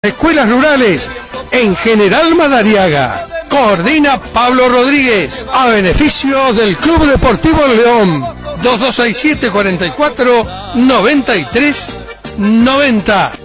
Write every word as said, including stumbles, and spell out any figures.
escuelas rurales en General Madariaga. Coordina Pablo Rodríguez, a beneficio del Club Deportivo León. Dos dos seis siete, cuatro cuatro, nueve tres noventa.